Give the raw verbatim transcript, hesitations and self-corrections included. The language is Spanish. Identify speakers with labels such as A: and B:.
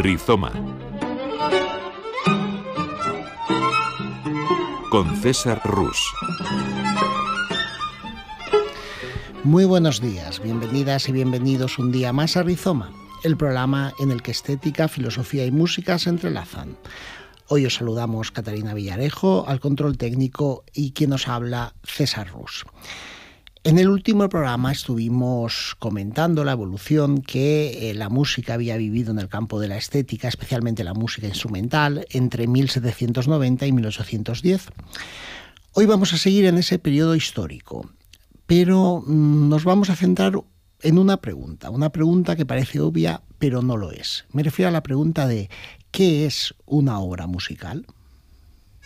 A: Rizoma. Con César Rus.
B: Muy buenos días, bienvenidas y bienvenidos un día más a Rizoma, el programa en el que estética, filosofía y música se entrelazan. Hoy os saludamos Catarina Villarejo, al control técnico, y quien nos habla, César Rus. En el último programa estuvimos comentando la evolución que eh, la música había vivido en el campo de la estética, especialmente la música instrumental, entre mil setecientos noventa y mil ochocientos diez. Hoy vamos a seguir en ese periodo histórico, pero mmm, nos vamos a centrar en una pregunta, una pregunta que parece obvia, pero no lo es. Me refiero a la pregunta de ¿qué es una obra musical?